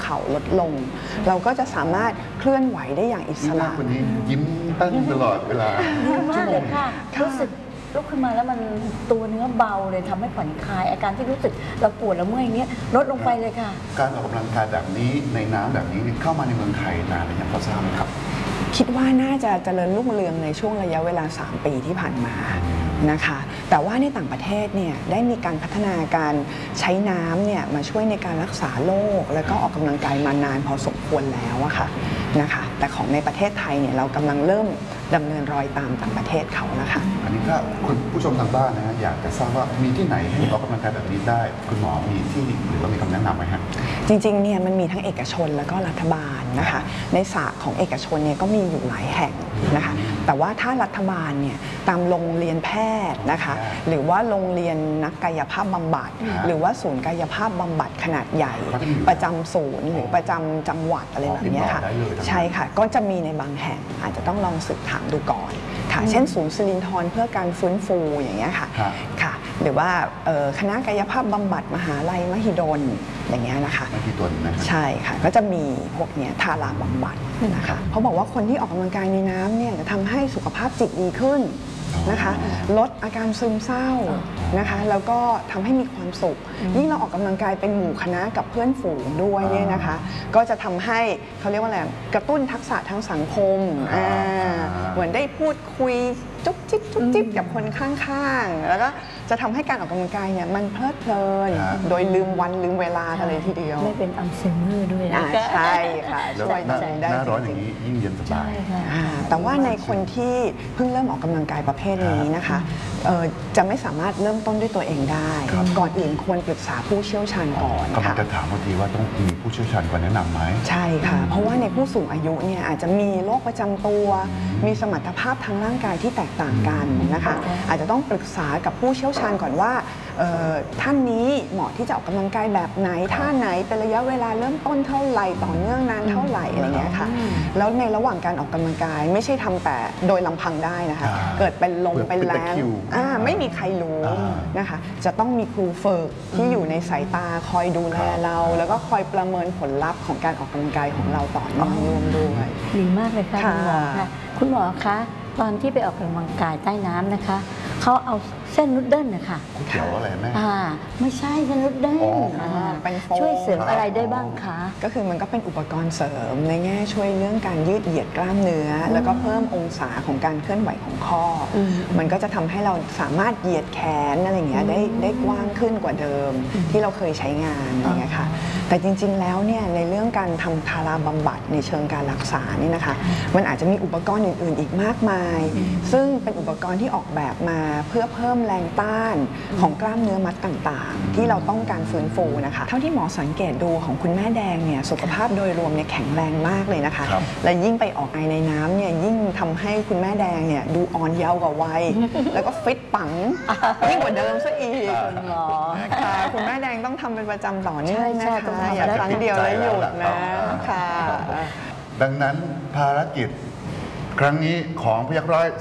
ข่าลดลงเราก็จะสามารถเคลื่อนไหวได้อย่างอิสระคนนี้ยิ้มตั้งตลอดเวลาดีมากเลยค่ะรู้สึกลุกขึ้นมาแล้วมันตัวเนื้อเบาเลยทำให้ผ่อนคลายอาการที่รู้สึกเราปวดแล้วเมื่อยเนี้ยลดลงไปเลยค่ะการออกกำลังกายแบบนี้ในน้ำแบบนี้เข้ามาในเมืองไทยนานหรือยังพอทราบไหมครับคิดว่าน่าจะเจริญรุ่งเรืองในช่วงระยะเวลา3 ปีที่ผ่านมานะคะแต่ว่าในต่างประเทศเนี่ยได้มีการพัฒนาการใช้น้ำเนี่ยมาช่วยในการรักษาโรคแล้วก็ออกกำลังกายมานานพอสมควรแล้วอะค่ะนะคะแต่ของในประเทศไทยเนี่ยเรากำลังเริ่มดำเนินรอยตามต่างประเทศเขานะคะอันนี้ถ้าคุณผู้ชมทางบ้านนะฮะอยากจะทราบว่ามีที่ไหนให้ออกกำลังกายแบบนี้ได้คุณหมอมีที่หรือว่ามีคำแนะนำไหมฮะจริงๆเนี่ยมันมีทั้งเอกชนแล้วก็รัฐบาลนะคะในศาสตร์ของเอกชนเนี่ยก็มีอยู่หลายแห่งนะคะแต่ว่าถ้ารัฐบาลเนี่ยตามโรงเรียนแพทย์นะคะหรือว่าโรงเรียนนักกายภาพบำบัดหรือว่าศูนย์กายภาพบำบัดขนาดใหญ่ประจำศูนย์หรือประจำจังหวัดอะไรแบบนี้ค่ะใช่ค่ะก็จะมีในบางแห่งอาจจะต้องลองสืบถามดูก่อนค่ะเช่นศูนย์สิรินธรเพื่อการฟื้นฟูอย่างเงี้ยค่ะค่ะหรือว่าคณะกายภาพบำบัดมหาลัยมหิดลอย่างเงี้ยนะคะมหิดลนะใช่ค่ะก็จะมีพวกเนี้ยทาราบำบัดนะคะเขาบอกว่าคนที่ออกกำลังกายในน้ำเนี่ยจะทำให้สุขภาพจิตดีขึ้นนะคะลดอาการซึมเศร้านะคะแล้วก็ทำให้มีความสุขยิ่งเราออกกำลังกายเป็นหมู่คณะกับเพื่อนฝูงด้วยเนี่ยนะคะก็จะทำให้เขาเรียกว่าอะไรกระตุ้นทักษะทางสังคมเหมือนได้พูดคุยจุ๊บจิ๊บจุ๊บจิ๊บกับคนข้างๆแล้วก็จะทำให้การออกกำลังกายเนี่ยมันเพลิดเพลินโดยลืมวันลืมเวลากันเลยทีเดียวไม่เป็นอัลไซเมอร์ด้วยนะใช่ค่ะช่วยได้หน้าร้อนอย่างนี้ยิ่งเย็นสบายแต่ว่าในคนที่เพิ่งเริ่มออกกำลังกายประเภทนี้นะคะจะไม่สามารถเริ่มต้นด้วยตัวเองได้ก่อนอื่นควรปรึกษาผู้เชี่ยวชาญก่อนกำลังจะถามพอดีว่าต้องมีผู้เชี่ยวชาญก่อนแนะนำไหมใช่ค่ะเพราะว่าในผู้สูงอายุเนี่ยอาจจะมีโรคประจำตัวมีสมรรถภาพทางร่างกายที่แตกต่างกันนะคะอาจจะต้องปรึกษากับผู้เชี่ยวชาญก่อนว่าท่านนี้เหมาะที่จะออกกำลังกายแบบไหนท่าไหนเป็นระยะเวลาเริ่มต้นเท่าไหร่ต่อเนื่องนานเท่าไหร่อะไรเงี้ยค่ะแล้วในระหว่างการออกกำลังกายไม่ใช่ทำแต่โดยลำพังได้นะคะเกิดเป็นลมเป็นแรงไม่มีใครรู้นะคะจะต้องมีครูฝึกที่อยู่ในสายตาคอยดูแลเราแล้วก็คอยประเมินผลลัพธ์ของการออกกำลังกายของเราต่อเนื่องร่วมด้วยดีมากเลยค่ะคุณหมอค่ะคุณหมอคะตอนที่ไปออกกำลังกายใต้น้ำนะคะเขาเอาเส้นนูดเดิลนะคะเขียวอะไรแม่ไม่ใช่เส้นนูดเดิลช่วยเสริมอะไรได้บ้างคะก็คือมันก็เป็นอุปกรณ์เสริมในแง่ช่วยเรื่องการยืดเหยียดกล้ามเนื้อแล้วก็เพิ่มองศาของการเคลื่อนไหวของข้อมันก็จะทำให้เราสามารถเหยียดแขนอะไรอย่างเงี้ยได้กว้างขึ้นกว่าเดิมที่เราเคยใช้งานอย่างเงี้ยค่ะแต่จริงๆแล้วเนี่ยในเรื่องการทำทาราบำบัดในเชิงการรักษานี่นะคะมันอาจจะมีอุปกรณ์อื่นๆอีกมากมายซึ่งเป็นอุปกรณ์ที่ออกแบบมาเพื่อเพิ่มแรงต้านของกล้ามเนื้อมัดต่างๆที่เราต้องการฟื้นฟูนะคะเท่าที่หมอสังเกตดูของคุณแม่แดงเนี่ยสุขภาพโดยรวมเนี่ยแข็งแรงมากเลยนะคะและยิ่งไปออกในน้ำเนี่ยยิ่งทำให้คุณแม่แดงเนี่ยดูอ่อนเยาว์กว่าวัยแล้วก็ฟิตปังยิ่งกว่าเดิมซะอีกค่ะคุณแม่แดงต้องทำเป็นประจำต่อเนื่องนะคะอย่าครั้งเดียวแล้วหยุดนะค่ะดังนั้นภารกิจครั้งนี้ของพยัคฆ์ร้าย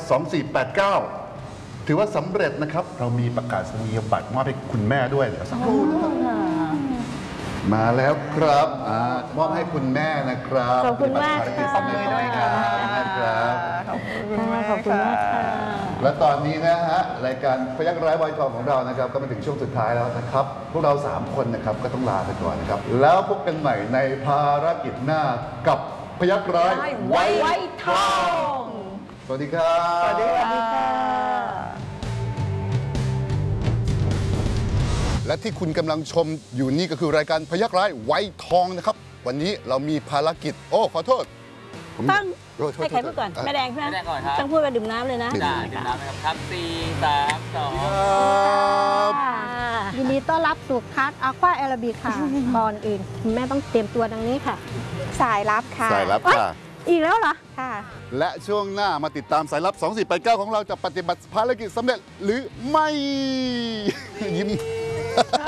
2489ถือว่าสำเร็จนะครับเรามีประกาศนียบัตรมอบให้คุณแม่ด้วยเดี๋ยวสักครู่มาแล้วครับมอบให้คุณแม่นะครับขอบคุณมากขอบคุณด้วยครับขอบคุณมากค่ะและตอนนี้นะฮะรายการพยัคฆ์ร้ายวัยทองของเรานะครับก็มาถึงช่วงสุดท้ายแล้วนะครับพวกเรา3คนนะครับก็ต้องลาไปก่อนนะครับแล้วพบกันใหม่ในภารกิจหน้ากับพยัคฆ์ร้ายวัยทองสวัสดีครับสวัสดีค่ะและที่คุณกำลังชมอยู่นี่ก็คือรายการพยัคฆ์ร้ายวัยทองนะครับวันนี้เรามีภารกิจขอโทษตั้งให้ใครพูดก่อนแม่แดงใช่ไหมต้องพูดว่าดื่มน้ำเลยนะดื่มน้ำนะครับ4 3 2ยินดีต้อนรับสู่คัสอะควาแอโรบิกค่ะก่อนอื่นคุณแม่ต้องเตรียมตัวดังนี้ค่ะสายลับค่ะสายลับค่ะอีกแล้วเหรอค่ะและช่วงหน้ามาติดตามสายลับ2489ของเราจะปฏิบัติภารกิจสำเร็จหรือไม่ยิ้ม